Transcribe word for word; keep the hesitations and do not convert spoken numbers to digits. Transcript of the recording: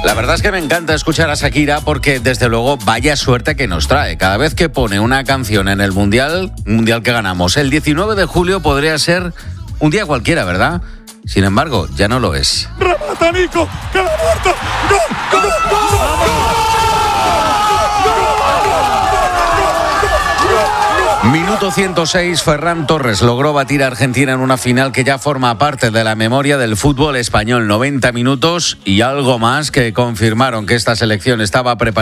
La verdad es que me encanta escuchar a Shakira porque desde luego vaya suerte que nos trae. Cada vez que pone una canción en el Mundial, Mundial que ganamos, el diecinueve de julio podría ser un día cualquiera, ¿verdad? Sin embargo, ya no lo es. ¡Remata, Nico! ¡Que la muerta! ¡Gol! ¡Gol! ¡Gol! Minuto ciento seis, Ferran Torres logró batir a Argentina en una final que ya forma parte de la memoria del fútbol español. noventa minutos y algo más que confirmaron que esta selección estaba preparada